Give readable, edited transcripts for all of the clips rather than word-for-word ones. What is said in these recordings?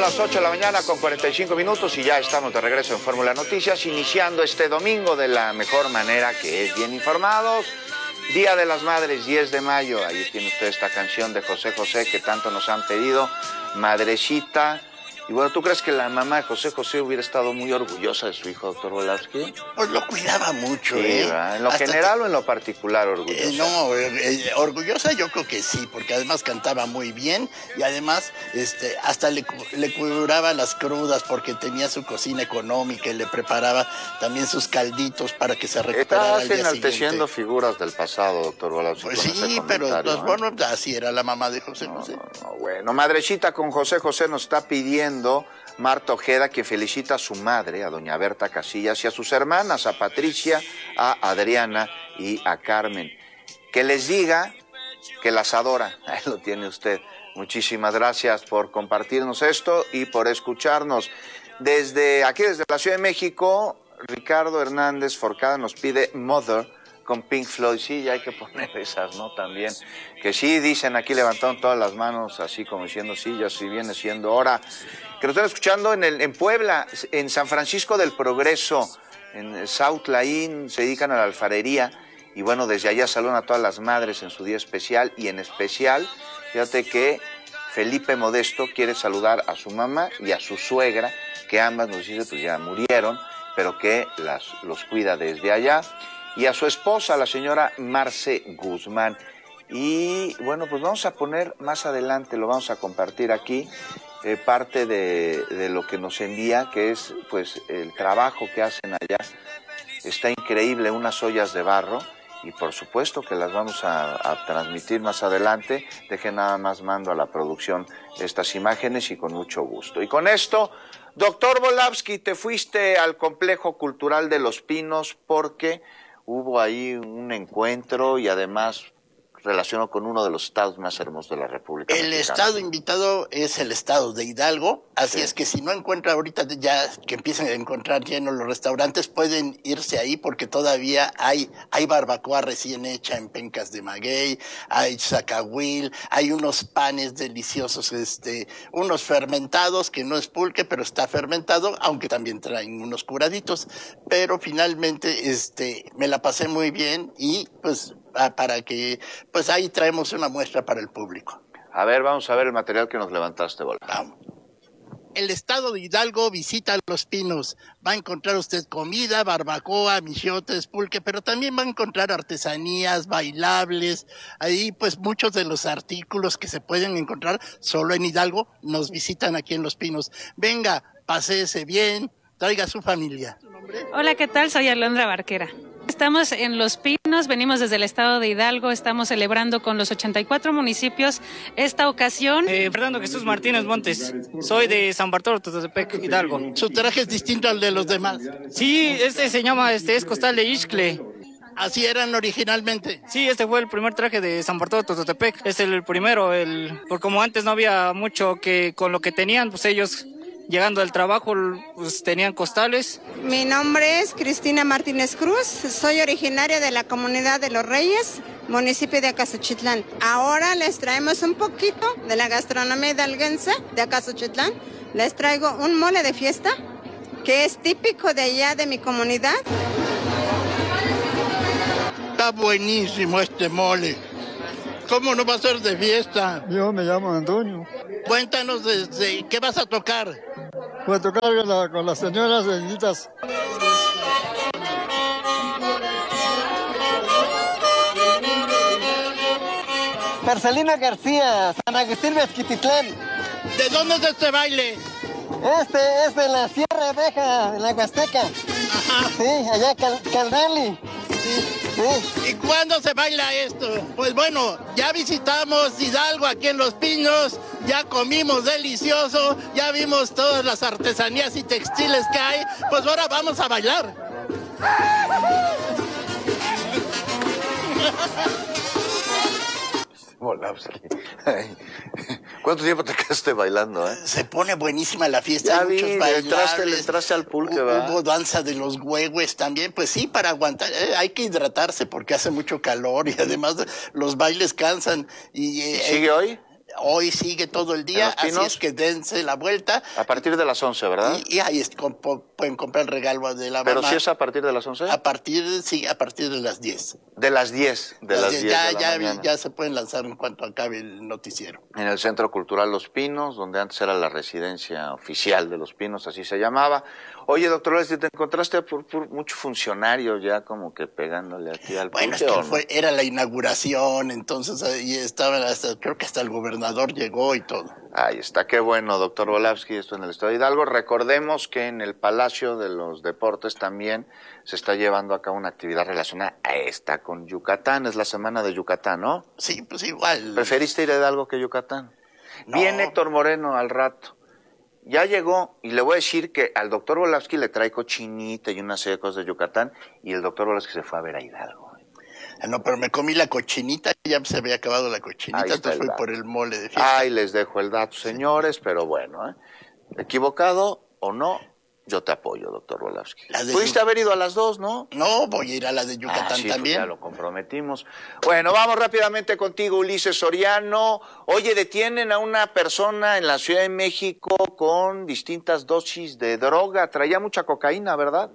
las 8 de la mañana con 45 minutos y ya estamos de regreso en Fórmula Noticias, iniciando este domingo de la mejor manera, que es bien informados. Día de las Madres, 10 de mayo. Ahí tiene usted esta canción de José José que tanto nos han pedido, Madrecita. Y bueno, ¿tú crees que la mamá de José José hubiera estado muy orgullosa de su hijo, doctor Volavsky? Pues lo cuidaba mucho, sí, ¿en lo general o en lo particular orgullosa? Orgullosa yo creo que sí, porque además cantaba muy bien y además hasta le curaba las crudas porque tenía su cocina económica y le preparaba también sus calditos para que se recuperara al día siguiente. Estás enalteciendo figuras del pasado, doctor Volavsky. Pues sí, pero bueno, así era la mamá de José José. Bueno, Madrecita con José José nos está pidiendo Marta Ojeda, que felicita a su madre, a doña Berta Casillas, y a sus hermanas, a Patricia, a Adriana y a Carmen. Que les diga que las adora. Ahí lo tiene usted. Muchísimas gracias por compartirnos esto y por escucharnos. Desde aquí, desde la Ciudad de México, Ricardo Hernández Forcada nos pide Mother con Pink Floyd. Sí, ya hay que poner esas, ¿no? También. Que sí, dicen aquí, levantaron todas las manos, así como diciendo, sí, ya sí viene siendo hora. Que nos están escuchando en Puebla, en San Francisco del Progreso, en South Laín, se dedican a la alfarería. Y bueno, desde allá saludan a todas las madres en su día especial. Y en especial, fíjate que Felipe Modesto quiere saludar a su mamá y a su suegra, que ambas nos dice, pues ya murieron, pero que los cuida desde allá. Y a su esposa, la señora Marce Guzmán. Y bueno, pues vamos a poner más adelante, lo vamos a compartir aquí, parte de lo que nos envía, que es pues el trabajo que hacen allá. Está increíble, unas ollas de barro, y por supuesto que las vamos a transmitir más adelante. Deje nada más, mando a la producción estas imágenes y con mucho gusto. Y con esto, doctor Volavsky, te fuiste al Complejo Cultural de Los Pinos porque hubo ahí un encuentro y además relacionado con uno de los estados más hermosos de la República Mexicana. El estado invitado es el estado de Hidalgo, así sí. Es que si no encuentra ahorita, ya que empiecen a encontrar llenos los restaurantes, pueden irse ahí porque todavía hay barbacoa recién hecha en pencas de maguey, hay zacahuil, hay unos panes deliciosos, unos fermentados, que no es pulque, pero está fermentado, aunque también traen unos curaditos, pero finalmente me la pasé muy bien y pues para que, pues ahí traemos una muestra para el público. A ver, vamos a ver el material que nos levantaste, Bola. Vamos. El estado de Hidalgo visita Los Pinos. Va a encontrar usted comida, barbacoa, michiotes, pulque, pero también va a encontrar artesanías, bailables. Ahí pues muchos de los artículos que se pueden encontrar solo en Hidalgo nos visitan aquí en Los Pinos. Venga, paséese bien, traiga a su familia. ¿Tu nombre? Hola, ¿qué tal? Soy Alondra Barquera. Estamos en Los Pinos, venimos desde el estado de Hidalgo, estamos celebrando con los 84 municipios esta ocasión. Fernando Jesús Martínez Montes, soy de San Bartolo, Tototepec, Hidalgo. ¿Su traje es distinto al de los demás? Sí, se llama, es costal de Ixtle. ¿Así eran originalmente? Sí, este fue el primer traje de San Bartolo, Tototepec, es el primero, porque como antes no había mucho que con lo que tenían, pues ellos... Llegando al trabajo, pues tenían costales. Mi nombre es Cristina Martínez Cruz, soy originaria de la comunidad de Los Reyes, municipio de Acasochitlán. Ahora les traemos un poquito de la gastronomía hidalguense de Acasochitlán. Les traigo un mole de fiesta, que es típico de allá de mi comunidad. Está buenísimo este mole. ¿Cómo no va a ser de fiesta? Yo me llamo Antonio. Cuéntanos qué vas a tocar. Voy a tocar con las señoras benditas. Marcelina García, San Agustín Mezquititlán. ¿De dónde es este baile? Este es de la Sierra Baja, de la Huasteca. Ajá. Sí, allá Calnali. Sí. ¿Y cuándo se baila esto? Pues bueno, ya visitamos Hidalgo aquí en Los Pinos, ya comimos delicioso, ya vimos todas las artesanías y textiles que hay, pues ahora vamos a bailar. Volavsky. ¿Cuánto tiempo te quedaste bailando, Se pone buenísima la fiesta. Ya vi, le entraste al pulque, ¿verdad? Hubo danza de los huehues también, pues sí, para aguantar, hay que hidratarse porque hace mucho calor y además los bailes cansan. ¿Sigue hoy? Hoy sigue todo el día, así Pinos? es que dense la vuelta. A partir de las 11, ¿verdad? Y ahí pueden comprar el regalo de la Pero mamá. si es a partir de las 11. A partir de las 10. De las 10. De las 10 de la mañana. Ya se pueden lanzar en cuanto acabe el noticiero. En el Centro Cultural Los Pinos, donde antes era la residencia oficial de Los Pinos, así se llamaba. Oye, doctor Leslie, ¿te encontraste por mucho funcionario ya como que pegándole aquí al Bueno, es puche, que o no? era la inauguración, entonces ahí estaban creo que hasta el gobernador llegó y todo. Ahí está, qué bueno, doctor Volavsky, esto en el Estado de Hidalgo. Recordemos que en el Palacio de los Deportes también se está llevando a cabo una actividad relacionada a esta con Yucatán, es la semana de Yucatán, ¿no? Sí, pues igual. ¿Preferiste ir a Hidalgo que Yucatán? No. Viene Héctor Moreno al rato. Ya llegó, y le voy a decir que al doctor Volavsky le trae cochinita y una serie de cosas de Yucatán, y el doctor Volavsky se fue a ver a Hidalgo. No, pero me comí la cochinita, ya se había acabado la cochinita, Ahí está entonces el fui dato. por el mole de fiesta. Ahí les dejo el dato, señores, pero bueno, equivocado o no, yo te apoyo, doctor Volavsky. Pudiste haber ido a las dos, ¿no? No, voy a ir a la de Yucatán sí, también. Pues ya lo comprometimos. Bueno, vamos rápidamente contigo, Ulises Soriano. Oye, detienen a una persona en la Ciudad de México con distintas dosis de droga. Traía mucha cocaína, ¿verdad?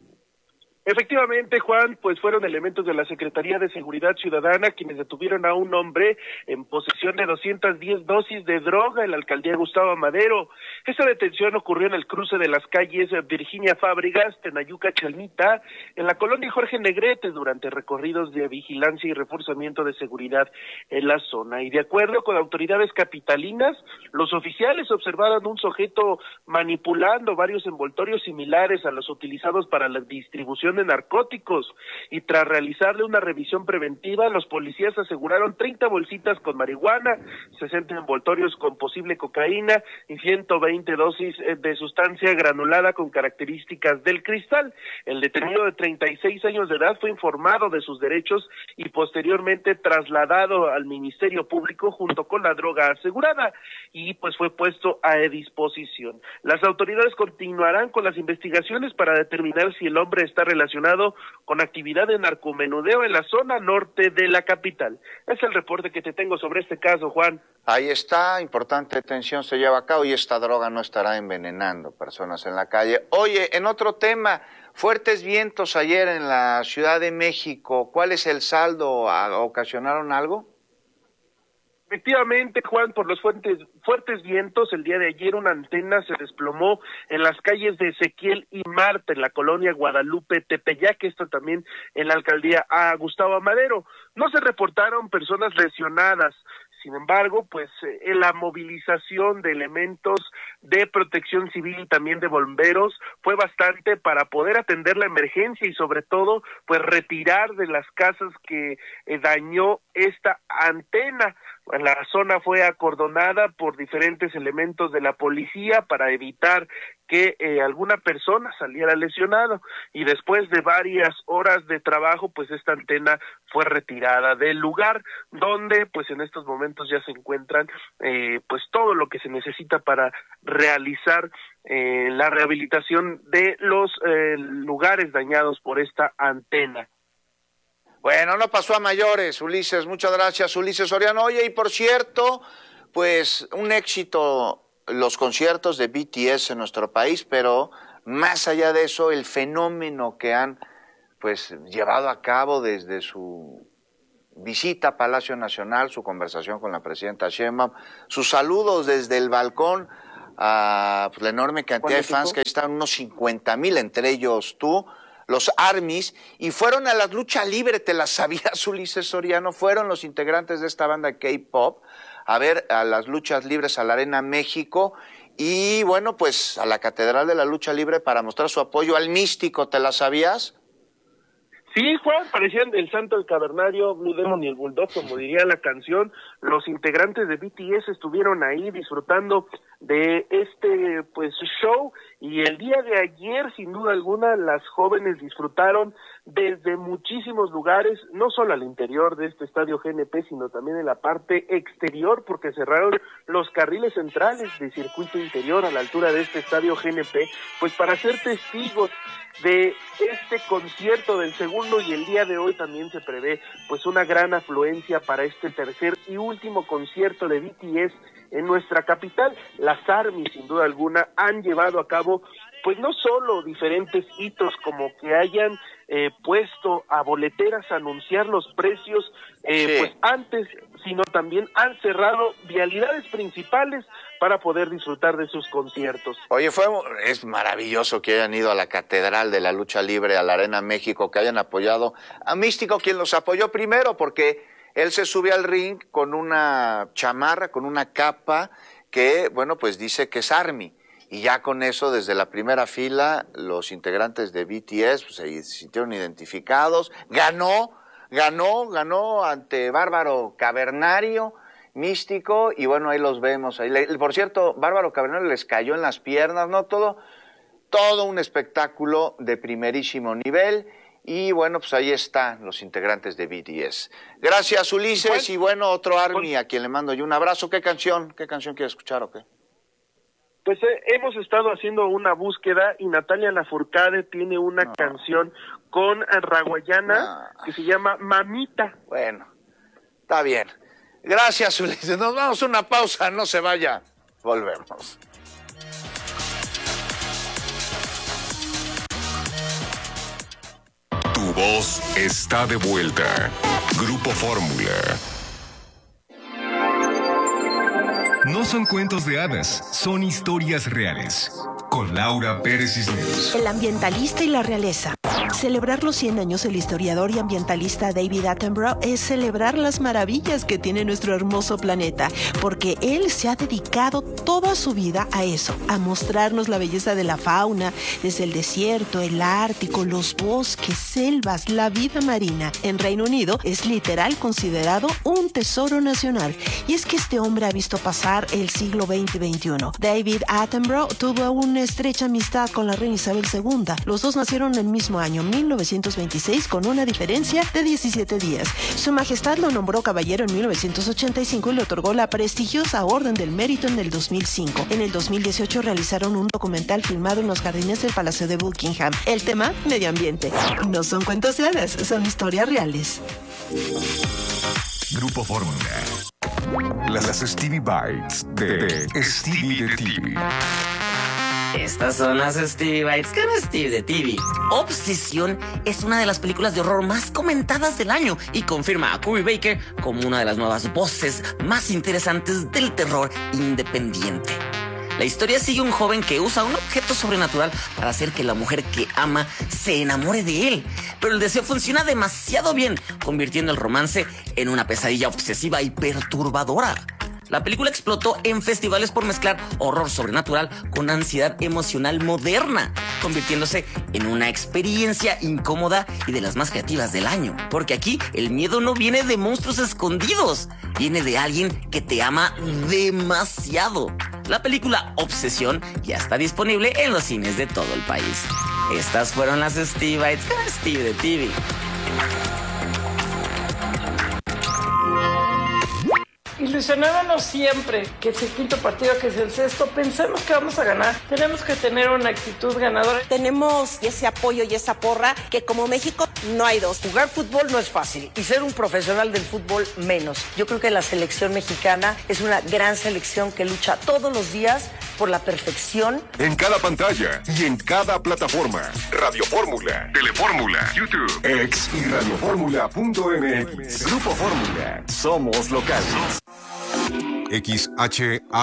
Efectivamente, Juan, pues fueron elementos de la Secretaría de Seguridad Ciudadana quienes detuvieron a un hombre en posesión de 210 dosis de droga en la alcaldía Gustavo Madero. Esta detención ocurrió en el cruce de las calles Virginia Fábregas, Tenayuca, Chalmita, en la colonia Jorge Negrete, durante recorridos de vigilancia y reforzamiento de seguridad en la zona. Y de acuerdo con autoridades capitalinas, los oficiales observaron un sujeto manipulando varios envoltorios similares a los utilizados para la distribución de narcóticos, y tras realizarle una revisión preventiva, los policías aseguraron 30 bolsitas con marihuana, 60 envoltorios con posible cocaína y 120 dosis de sustancia granulada con características del cristal. El detenido de 36 años de edad fue informado de sus derechos y posteriormente trasladado al Ministerio Público junto con la droga asegurada, y pues fue puesto a disposición. Las autoridades continuarán con las investigaciones para determinar si el hombre está relacionado con actividad de narcomenudeo en la zona norte de la capital. Es el reporte que te tengo sobre este caso, Juan. Ahí está, importante detención se lleva a cabo y esta droga no estará envenenando personas en la calle. Oye, en otro tema, fuertes vientos ayer en la Ciudad de México, ¿cuál es el saldo? ¿Ocasionaron algo? Efectivamente, Juan, por los fuertes vientos, el día de ayer una antena se desplomó en las calles de Ezequiel y Marta, en la colonia Guadalupe Tepeyac, esto también en la alcaldía Gustavo Madero. No se reportaron personas lesionadas. Sin embargo, pues la movilización de elementos de protección civil y también de bomberos fue bastante para poder atender la emergencia y sobre todo pues retirar de las casas que dañó esta antena. La zona fue acordonada por diferentes elementos de la policía para evitar que alguna persona saliera lesionada, y después de varias horas de trabajo, pues esta antena fue retirada del lugar, donde pues en estos momentos ya se encuentran pues todo lo que se necesita para realizar la rehabilitación de los lugares dañados por esta antena. Bueno, no pasó a mayores, Ulises, muchas gracias, Ulises Soriano. Oye, y por cierto, pues un éxito los conciertos de BTS en nuestro país, pero más allá de eso, el fenómeno que han pues llevado a cabo desde su visita a Palacio Nacional, su conversación con la presidenta Sheinbaum, sus saludos desde el balcón a pues, la enorme cantidad de fans, que ahí están unos 50,000, entre ellos tú, los ARMYs, y fueron a la lucha libre, ¿te las sabías, Ulises Soriano? Fueron los integrantes de esta banda K-Pop a ver a las luchas libres a la Arena México, y bueno, pues a la Catedral de la Lucha Libre para mostrar su apoyo al Místico, ¿te las sabías? Sí, Juan, parecían el Santo, el Cavernario, Blue Demon y el Bulldog, como diría la canción. Los integrantes de BTS estuvieron ahí disfrutando de este pues show, y el día de ayer, sin duda alguna, las jóvenes disfrutaron desde muchísimos lugares, no solo al interior de este estadio GNP, sino también en la parte exterior, porque cerraron los carriles centrales de circuito interior a la altura de este estadio GNP, pues para ser testigos de este concierto del segundo, y el día de hoy también se prevé pues una gran afluencia para este tercer y último último concierto de BTS en nuestra capital. Las ARMY, sin duda alguna, han llevado a cabo pues no solo diferentes hitos como que hayan puesto a boleteras a anunciar los precios pues antes, sino también han cerrado vialidades principales para poder disfrutar de sus conciertos. Oye, es maravilloso que hayan ido a la Catedral de la Lucha Libre, a la Arena México, que hayan apoyado a Místico, quien los apoyó primero, porque él se sube al ring con una chamarra, con una capa que, bueno, pues dice que es ARMY. Y ya con eso, desde la primera fila, los integrantes de BTS pues, se sintieron identificados. Ganó ante Bárbaro Cavernario, Místico, y bueno, ahí los vemos. Por cierto, Bárbaro Cavernario les cayó en las piernas, ¿no? Todo un espectáculo de primerísimo nivel. Y bueno, pues ahí están los integrantes de BTS. Gracias, Ulises. Y bueno, otro ARMY a quien le mando yo un abrazo. ¿Qué canción quiere escuchar o qué? Pues hemos estado haciendo una búsqueda y Natalia Lafourcade tiene una canción con Raguayana que se llama Mamita. Bueno, está bien. Gracias, Ulises. Nos vamos a una pausa, no se vaya. Volvemos. Tu voz está de vuelta. Grupo Fórmula. No son cuentos de hadas, son historias reales. Con Laura Pérez Cisneros. El ambientalista y la realeza. Celebrar los 100 años del historiador y ambientalista David Attenborough es celebrar las maravillas que tiene nuestro hermoso planeta, porque él se ha dedicado toda su vida a eso, a mostrarnos la belleza de la fauna, desde el desierto, el Ártico, los bosques, selvas, la vida marina. En Reino Unido es literal considerado un tesoro nacional. Y es que este hombre ha visto pasar el siglo XX y XXI. David Attenborough tuvo una estrecha amistad con la reina Isabel II. Los dos nacieron el mismo año, 1926, con una diferencia de 17 días. Su Majestad lo nombró caballero en 1985 y le otorgó la prestigiosa Orden del Mérito en el 2005. En el 2018 realizaron un documental filmado en los jardines del Palacio de Buckingham. El tema, medio ambiente. No son cuentos de hadas, son historias reales. Grupo Fórmula. Las Stevie Bites de Stevie de TV. Estas son las Stevie Bites con Steve de TV. Obsesión es una de las películas de horror más comentadas del año y confirma a Corey Baker como una de las nuevas voces más interesantes del terror independiente. La historia sigue a un joven que usa un objeto sobrenatural para hacer que la mujer que ama se enamore de él. Pero el deseo funciona demasiado bien, convirtiendo el romance en una pesadilla obsesiva y perturbadora. La película explotó en festivales por mezclar horror sobrenatural con ansiedad emocional moderna, convirtiéndose en una experiencia incómoda y de las más creativas del año. Porque aquí el miedo no viene de monstruos escondidos, viene de alguien que te ama demasiado. La película Obsesión ya está disponible en los cines de todo el país. Estas fueron las Stevie Bites con Steve de TV. Ilusionándonos siempre, que es el quinto partido, que es el sexto, pensamos que vamos a ganar. Tenemos que tener una actitud ganadora. Tenemos ese apoyo y esa porra que como México no hay dos. Jugar fútbol no es fácil y ser un profesional del fútbol menos. Yo creo que la selección mexicana es una gran selección que lucha todos los días por la perfección. En cada pantalla y en cada plataforma. Radio Fórmula, Telefórmula, YouTube, X y radioformula.mx. Grupo Fórmula. Somos locales. XHABR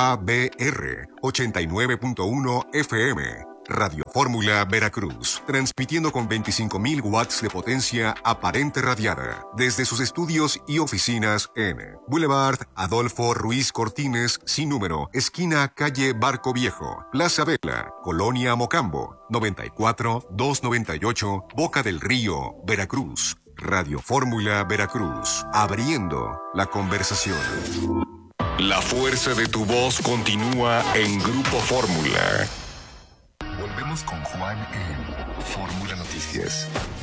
89.1 FM. Radio Fórmula Veracruz, transmitiendo con 25.000 watts de potencia aparente radiada desde sus estudios y oficinas en Boulevard Adolfo Ruiz Cortines, sin número, esquina calle Barco Viejo, Plaza Vela, Colonia Mocambo, 94-298, Boca del Río, Veracruz. Radio Fórmula Veracruz, abriendo la conversación. La fuerza de tu voz continúa en Grupo Fórmula. Volvemos con Juan en Fórmula Noticias.